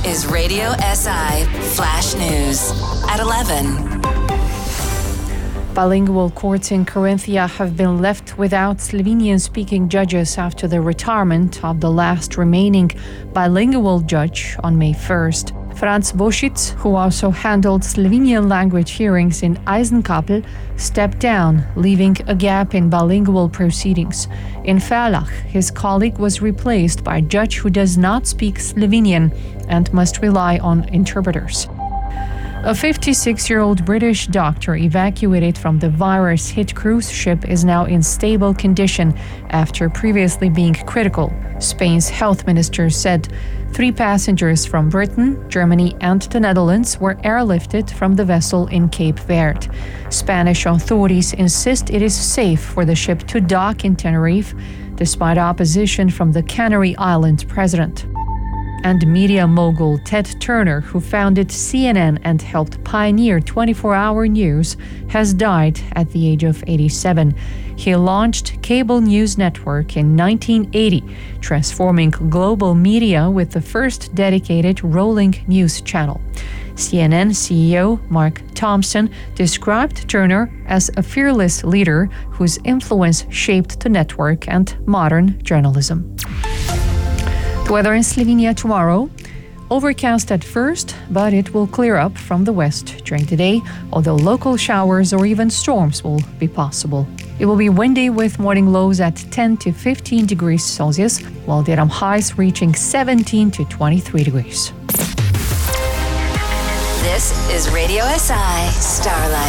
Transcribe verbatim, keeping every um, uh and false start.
is Radio S I Flash News at eleven. Bilingual courts in Carinthia have been left without Slovenian-speaking judges after the retirement of the last remaining bilingual judge on May first. Franz Bosic, who also handled Slovenian language hearings in Eisenkapel, stepped down, leaving a gap in bilingual proceedings. In Ferlach, his colleague was replaced by a judge who does not speak Slovenian and must rely on interpreters. A fifty-six-year-old British doctor evacuated from the virus-hit cruise ship is now in stable condition after previously being critical, Spain's health minister said. Three passengers from Britain, Germany and the Netherlands were airlifted from the vessel in Cape Verde. Spanish authorities insist it is safe for the ship to dock in Tenerife, despite opposition from the Canary Island president. And media mogul Ted Turner, who founded C N N and helped pioneer twenty-four hour news, has died at the age of eighty-seven. He launched cable news network in nineteen eighty, transforming global media with the first dedicated rolling news channel. C N N C E O Mark Thompson described Turner as a fearless leader whose influence shaped the network and modern journalism. The weather in Slovenia tomorrow. Overcast at first, but it will clear up from the west during the day, although local showers or even storms will be possible. It will be windy with morning lows at ten to fifteen degrees Celsius, while daytime highs reaching seventeen to twenty-three degrees. This is Radio S I Starlight.